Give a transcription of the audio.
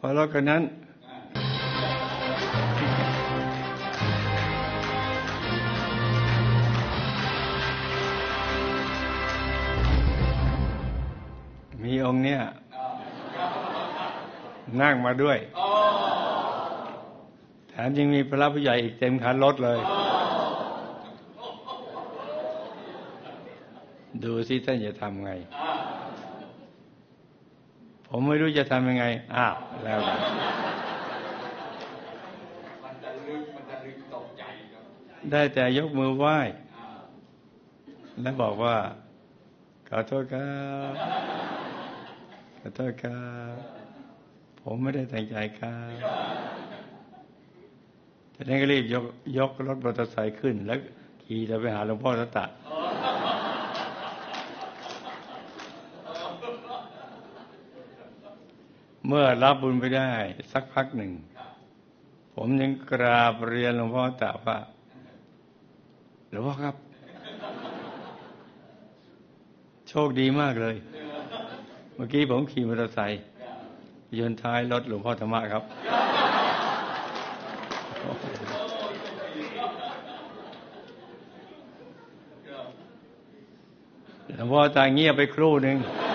อรถคันนั้นมีองค์เนี้ยนั่งมาด้วยแถมยังมีพระผู้ใหญ่อีกเต็มคันรถเลยดูสิท่านจะทำไงผมไม่รู้จะทำยังไงแล้วมันจะลึกตกใจได้แต่ยกมือไหว้และบอกว่าขอโทษครับขอโทษครับผมไม่ได้ตั้งใจครับแต่นั้นก็รีบยกรถมอเตอร์ไซค์ขึ้นแล้วขี่จะไปหาหลวงพ่อทัตตะเมื่อรับบุญไปได้สักพักหนึ่งผมยังกราบเรียนหลวงพ่อทัตตะว่าหลวงพ่อครับโชคดีมากเลยเมื่อกี้ผมขี่มอเตอร์ไซค์ยนต์ท้ายรถหลวงพ่อธรรมะครับหลวงพ่อตาเงียบไปครู่หนึ่ง